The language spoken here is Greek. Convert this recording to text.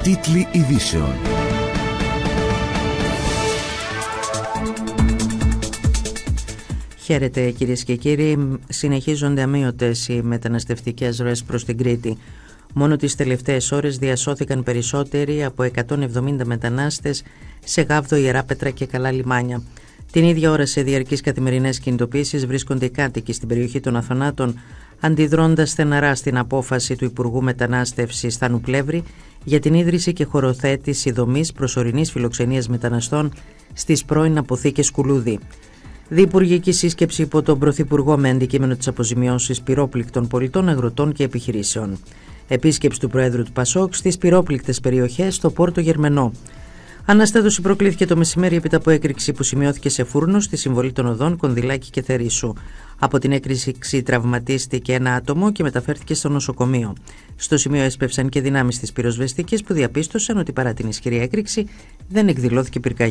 Τίτλοι ειδήσεων. Χαίρετε κυρίες και κύριοι. Συνεχίζονται αμύωτες οι μεταναστευτικές ροές προς την Κρήτη. Μόνο τις τελευταίες ώρες διασώθηκαν περισσότεροι από 170 μετανάστες σε Γάβδο, Ιεράπετρα και Καλά Λιμάνια. Την ίδια ώρα, σε διαρκείς καθημερινές κινητοποίησεις, βρίσκονται οι κάτοικοι στην περιοχή των Αθωνάτων, αντιδρώντας στεναρά στην απόφαση του Υπουργού Μετανάστευσης Θάνου Πλεύρη για την ίδρυση και χωροθέτηση δομής προσωρινής φιλοξενίας μεταναστών στις πρώην αποθήκες Κουλούδη. Διυπουργική σύσκεψη υπό τον Πρωθυπουργό με αντικείμενο τις αποζημιώσεις πυρόπληκτων πολιτών, αγροτών και επιχειρήσεων. Επίσκεψη του Προέδρου του ΠΑΣΟΚ στις πυρόπληκτες περιοχές στο Πόρτο Γερμενό. Αναστάτωση προκλήθηκε το μεσημέρι έπειτα από έκρηξη που σημειώθηκε σε φούρνο στη συμβολή των οδών Κονδυλάκη και Θερήσου. Από την έκρηξη τραυματίστηκε ένα άτομο και μεταφέρθηκε στο νοσοκομείο. Στο σημείο έσπευσαν και δυνάμεις της πυροσβεστικής που διαπίστωσαν ότι παρά την ισχυρή έκρηξη δεν εκδηλώθηκε πυρκαγιά.